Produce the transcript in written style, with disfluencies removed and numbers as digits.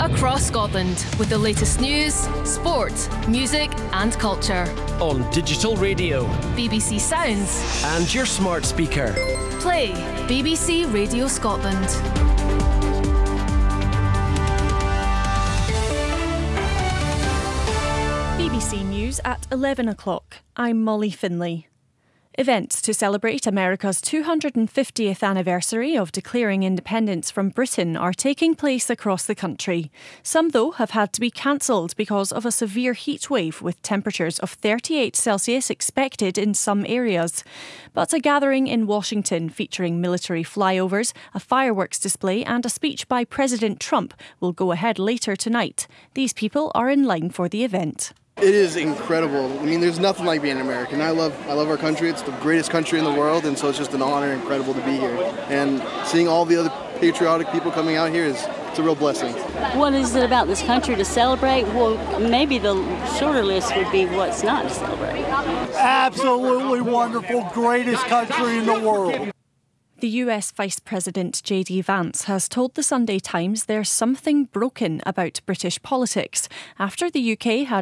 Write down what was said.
across Scotland with the latest news, sport, music and culture. On digital radio, BBC Sounds and your smart speaker. Play BBC Radio Scotland. BBC News at 11 o'clock. I'm Molly Finlay. Events to celebrate America's 250th anniversary of declaring independence from Britain are taking place across the country. Some, though, have had to be cancelled because of a severe heat wave with temperatures of 38 Celsius expected in some areas. But a gathering in Washington featuring military flyovers, a fireworks display and a speech by President Trump will go ahead later tonight. These people are in line for the event. It is incredible. I mean, there's nothing like being an American. I love our country. It's the greatest country in the world, and so it's just an honor and incredible to be here. And seeing all the other patriotic people coming out here it's a real blessing. What is it about this country to celebrate? Well, maybe the shorter list would be what's not to celebrate. Absolutely wonderful, greatest country in the world. The US Vice President J.D. Vance has told the Sunday Times there's something broken about British politics after the UK had